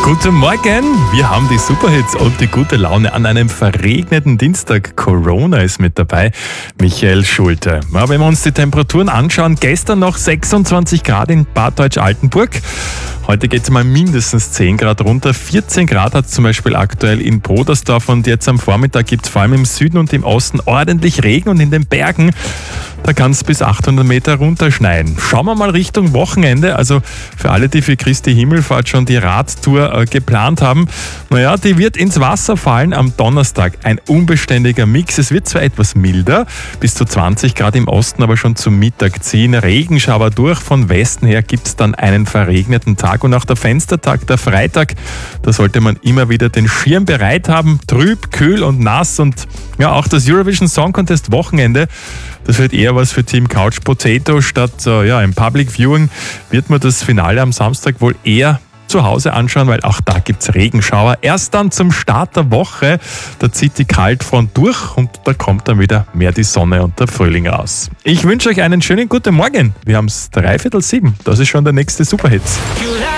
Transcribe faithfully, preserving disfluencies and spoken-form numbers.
Guten Morgen, wir haben die Superhits und die gute Laune an einem verregneten Dienstag. Corona ist mit dabei, Michael Schulte. Ja, wenn wir uns die Temperaturen anschauen, gestern noch sechsundzwanzig Grad in Bad Deutsch-Altenburg. Heute geht es mal mindestens zehn Grad runter. vierzehn Grad hat es zum Beispiel aktuell in Brodersdorf und jetzt am Vormittag gibt es vor allem im Süden und im Osten ordentlich Regen und in den Bergen, da kann es bis achthundert Meter runterschneien. Schauen wir mal Richtung Wochenende, also für alle, die für Christi Himmelfahrt schon die Radtour äh, geplant haben, naja, die wird ins Wasser fallen am Donnerstag. Ein unbeständiger Mix. Es wird zwar etwas milder, bis zu zwanzig Grad im Osten, aber schon zum Mittag ziehen Regenschauer durch. Von Westen her gibt es dann einen verregneten Tag und auch der Fenstertag, der Freitag, da sollte man immer wieder den Schirm bereit haben. Trüb, kühl und nass und ja, auch das Eurovision Song Contest Wochenende, das wird eher was für Team Couch Potato. Statt äh, ja, im Public Viewing wird man das Finale am Samstag wohl eher zu Hause anschauen, weil auch da gibt es Regenschauer. Erst dann zum Start der Woche, da zieht die Kaltfront durch und da kommt dann wieder mehr die Sonne und der Frühling raus. Ich wünsche euch einen schönen guten Morgen. Wir haben es dreiviertel sieben. Das ist schon der nächste Superhits.